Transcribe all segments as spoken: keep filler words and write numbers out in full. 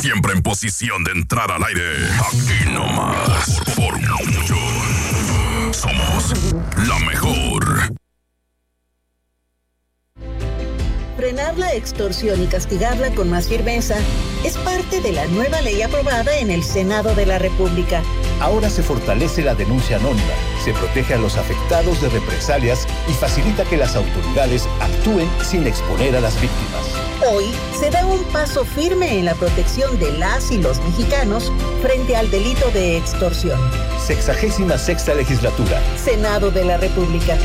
Siempre en posición de entrar al aire. Aquí nomás. Por, por mucho. Somos la mejor. Frenar la extorsión y castigarla con más firmeza es parte de la nueva ley aprobada en el Senado de la República. Ahora se fortalece la denuncia anónima, se protege a los afectados de represalias y facilita que las autoridades actúen sin exponer a las víctimas. Hoy se da un paso firme en la protección de las y los mexicanos frente al delito de extorsión. Sexagésima sexta legislatura. Senado de la República.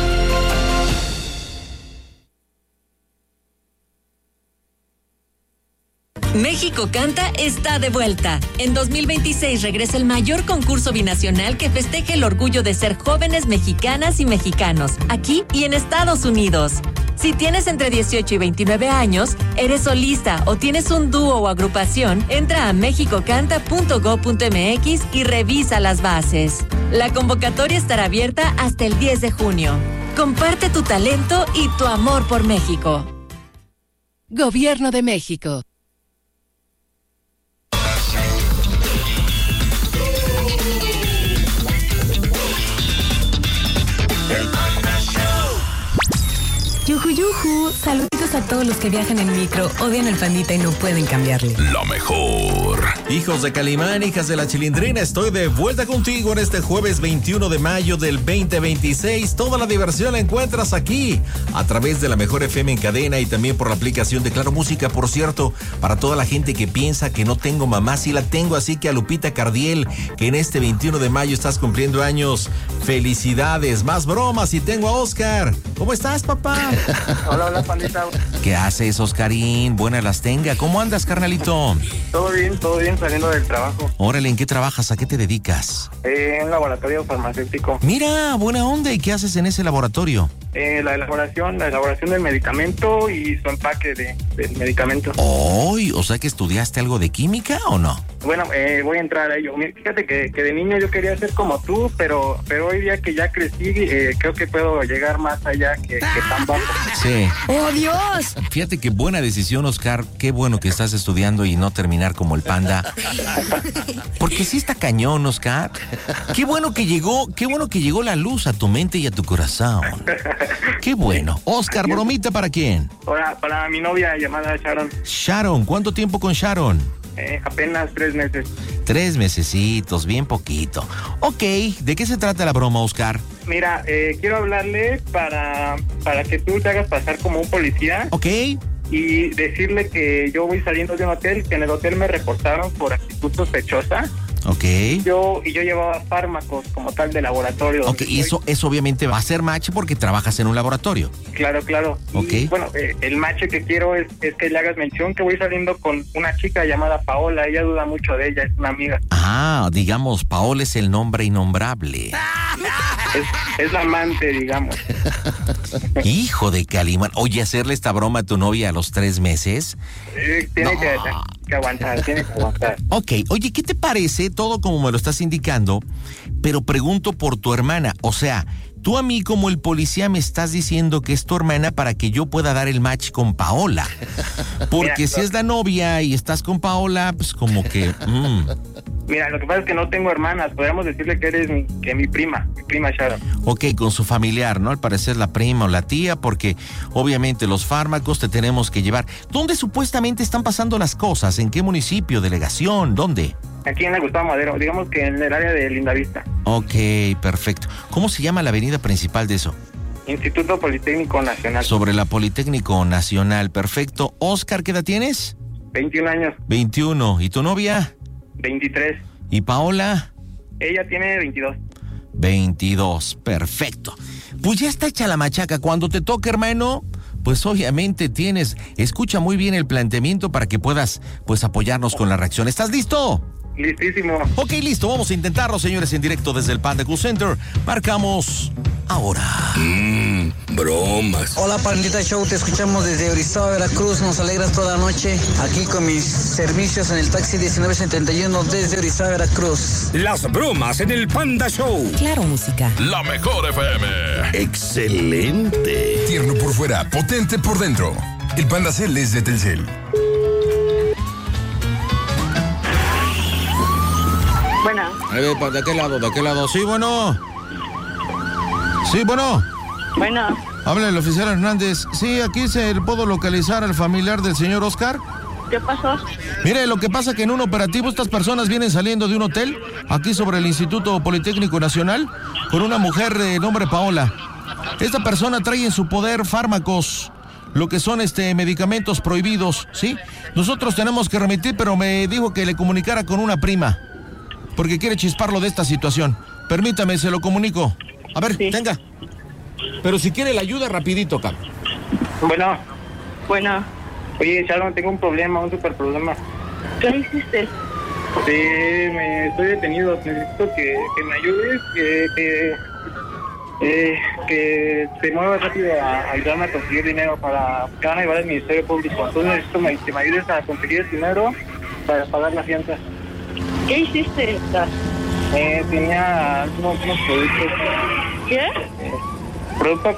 México Canta está de vuelta. En dos mil veintiséis regresa el mayor concurso binacional que festeje el orgullo de ser jóvenes mexicanas y mexicanos, aquí y en Estados Unidos. Si tienes entre dieciocho y veintinueve años, eres solista o tienes un dúo o agrupación, entra a mexico canta punto gob punto m x y revisa las bases. La convocatoria estará abierta hasta el diez de junio. Comparte tu talento y tu amor por México. Gobierno de México. Yuju, yuju. Saluditos a todos los que viajan en micro, odian el pandita y no pueden cambiarle. La mejor. Hijos de Calimán, hijas de la Chilindrina, estoy de vuelta contigo en este jueves veintiuno de mayo del veinte veintiséis. Toda la diversión la encuentras aquí, a través de la mejor F M en cadena y también por la aplicación de Claro Música. Por cierto, para toda la gente que piensa que no tengo mamá, sí la tengo, así que a Lupita Cardiel, que en este veintiuno de mayo estás cumpliendo años, felicidades. Más bromas y tengo a Oscar. ¿Cómo estás, papá? Hola, hola, pandita. ¿Qué haces, Oscarín? Buenas las tenga. ¿Cómo andas, carnalito? Todo bien, todo bien, saliendo del trabajo. Órale, ¿en qué trabajas? ¿A qué te dedicas? Eh, en un laboratorio farmacéutico. Mira, buena onda. ¿Y qué haces en ese laboratorio? Eh, la elaboración, la elaboración del medicamento y su empaque de, del medicamento. ¡Ay! O sea que estudiaste algo de química o no? Bueno, eh, voy a entrar a ello. Fíjate que, que de niño yo quería ser como tú, pero pero hoy día que ya crecí, eh, creo que puedo llegar más allá que, que tan bajo. Sí. ¡Oh, Dios! Fíjate qué buena decisión, Oscar. Qué bueno que estás estudiando y no terminar como el panda. Porque sí está cañón, Oscar. Qué bueno que llegó, qué bueno que llegó la luz a tu mente y a tu corazón. Qué bueno. Oscar, bromita, ¿para quién? Para, para mi novia llamada Sharon. Sharon, ¿cuánto tiempo con Sharon? Eh, apenas tres meses. Tres mesecitos, bien poquito. Ok, ¿de qué se trata la broma, Oscar? Mira, eh, quiero hablarle para, para que tú te hagas pasar como un policía. Ok. Y decirle que yo voy saliendo de un hotel, que en el hotel me reportaron por actitud sospechosa. Ok. Yo, y yo llevaba fármacos como tal de laboratorio. Ok, y eso, eso obviamente va a ser match porque trabajas en un laboratorio. Claro, claro. Ok. Y, bueno, eh, el match que quiero es, es que le hagas mención que voy saliendo con una chica llamada Paola. Ella duda mucho de ella, es una amiga. Ah, digamos, Paola es el nombre innombrable. Es, es la amante, digamos. Hijo de Calimán. Oye, hacerle esta broma a tu novia a los tres meses. Eh, tiene No. que, que aguantar, tiene que aguantar. Ok, oye, ¿qué te parece todo como me lo estás indicando? Pero pregunto por tu hermana. O sea, tú a mí como el policía me estás diciendo que es tu hermana para que yo pueda dar el match con Paola. Porque Mira, si es la novia y estás con Paola, pues como que... Mm. Mira, lo que pasa es que no tengo hermanas. Podríamos decirle que eres mi, que mi prima, mi prima Sharon. Ok, con su familiar, ¿no? Al parecer la prima o la tía, porque obviamente los fármacos te tenemos que llevar. ¿Dónde supuestamente están pasando las cosas? ¿En qué municipio? ¿Delegación? ¿Dónde? Aquí en la Gustavo Madero, digamos que en el área de Lindavista. Ok, perfecto. ¿Cómo se llama la avenida principal de eso? Instituto Politécnico Nacional. Sobre la Politécnico Nacional, perfecto. Oscar, ¿qué edad tienes? veintiún años. veintiuno. ¿Y tu novia? veintitrés. ¿Y Paola? Ella tiene veintidós. veintidós, perfecto. Pues ya está hecha la machaca. Cuando te toque, hermano, pues obviamente tienes... Escucha muy bien el planteamiento para que puedas, pues, apoyarnos con la reacción. ¿Estás listo? Listísimo. Ok, listo. Vamos a intentarlo, señores, en directo desde el Panda Cool Center. Marcamos ahora. Mmm, bromas. Hola, Pandita Show, te escuchamos desde Orizaba, Veracruz. Nos alegras toda la noche aquí con mis servicios en el taxi diecinueve setenta y uno desde Orizaba, Veracruz. Las bromas en el Panda Show. Claro Música. La mejor F M. Excelente. Tierno por fuera, potente por dentro. El Panda Cel es de Telcel. A ver, ¿de qué lado? ¿De qué lado? Sí, bueno. Sí, bueno. Bueno. Habla el oficial Hernández. Sí, aquí se puedo localizar al familiar del señor Oscar. ¿Qué pasó? Mire, lo que pasa que en un operativo estas personas vienen saliendo de un hotel, aquí sobre el Instituto Politécnico Nacional, con una mujer de nombre Paola. Esta persona trae en su poder fármacos, lo que son este medicamentos prohibidos, ¿sí? Nosotros tenemos que remitir, pero me dijo que le comunicara con una prima, porque quiere chisparlo de esta situación. Permítame, se lo comunico. A ver, sí. Tenga. Pero si quiere la ayuda, rapidito, Carlos. Bueno. Bueno. Oye, Sharon, tengo un problema, un super problema. ¿Qué hiciste? Sí, me estoy detenido. Necesito que, que me ayudes, que, que, eh, que te muevas rápido a ayudarme a conseguir dinero para que van a llevar al Ministerio Público. Entonces necesito me, que me ayudes a conseguir el dinero para pagar la fianza. ¿Qué hiciste? Eh, tenía unos, unos productos. ¿Qué? Eh, productos